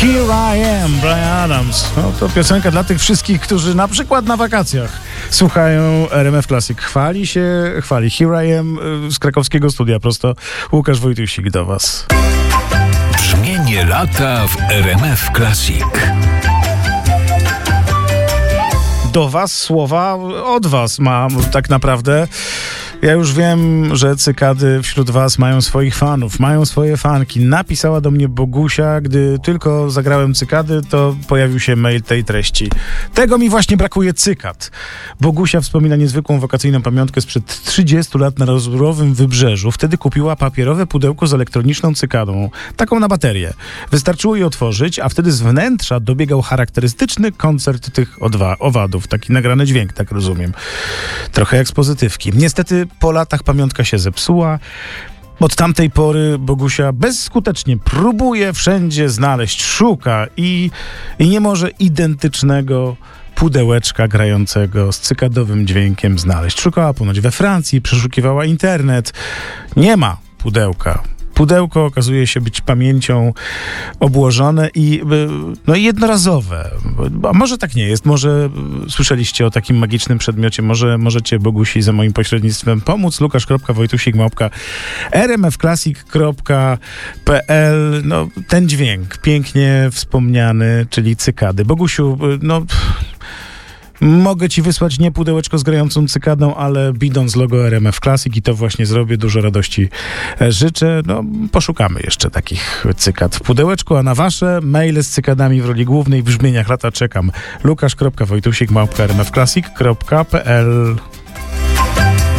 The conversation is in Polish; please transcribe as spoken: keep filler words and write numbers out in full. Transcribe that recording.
Here I Am, Bryan Adams. No, to piosenka dla tych wszystkich, którzy na przykład na wakacjach słuchają R M F Classic. Chwali się, chwali. Here I Am z krakowskiego studia prosto. Łukasz Wojtusik do was. Brzmienie lata w R M F Classic. Do was słowa od was mam tak naprawdę. Ja już wiem, że cykady wśród was mają swoich fanów, mają swoje fanki. Napisała do mnie Bogusia, gdy tylko zagrałem cykady, to pojawił się mail tej treści. Tego mi właśnie brakuje, cykad. Bogusia wspomina niezwykłą wakacyjną pamiątkę sprzed trzydziestu lat na Rozurowym Wybrzeżu. Wtedy kupiła papierowe pudełko z elektroniczną cykadą. Taką na baterię. Wystarczyło je otworzyć, a wtedy z wnętrza dobiegał charakterystyczny koncert tych odwa- owadów. Taki nagrany dźwięk, tak rozumiem. Trochę jak z pozytywki. Niestety po latach pamiątka się zepsuła. Od tamtej pory Bogusia bezskutecznie próbuje wszędzie znaleźć, szuka i, i nie może identycznego pudełeczka grającego z cykadowym dźwiękiem znaleźć. Szukała ponoć we Francji, przeszukiwała internet. Nie ma pudełka. Pudełko okazuje się być pamięcią obłożone i no, jednorazowe. A może tak nie jest, może słyszeliście o takim magicznym przedmiocie, może możecie Bogusi za moim pośrednictwem pomóc. Łukasz kropka wojtusik małpka r m f classic kropka p l. No, ten dźwięk pięknie wspomniany, czyli cykady. Bogusiu, no... Mogę ci wysłać nie pudełeczko z grającą cykadą, ale bidon z logo R M F Classic i to właśnie zrobię. Dużo radości życzę. No, poszukamy jeszcze takich cykad w pudełeczku, a na wasze maile z cykadami w roli głównej w brzmieniach lata czekam. Łukasz kropka wojtusik małpka r m f classic kropka p l.